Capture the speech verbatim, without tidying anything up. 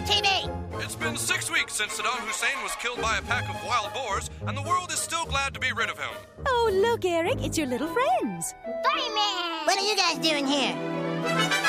T V. It's been six weeks since Saddam Hussein was killed by a pack of wild boars, and the world is still glad to be rid of him. Oh, look, Eric, it's your little friends. Fireman! What are you guys doing here?